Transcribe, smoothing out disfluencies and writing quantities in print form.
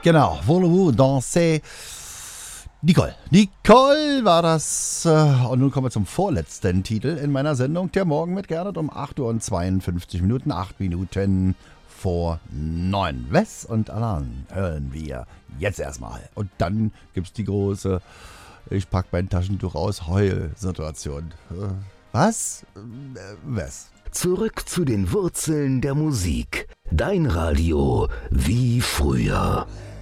Genau, Voulez-vous danser? Nicole. Nicole war das. Und nun kommen wir zum vorletzten Titel in meiner Sendung. Der Morgen mit Gernot um 8 Uhr und 52 Minuten, 8 Minuten vor 9. Wes und Alain hören wir jetzt erstmal. Und dann gibt's die große, ich pack mein Taschentuch aus, Heul-Situation. Was? Wes? Zurück zu den Wurzeln der Musik. Dein Radio wie früher.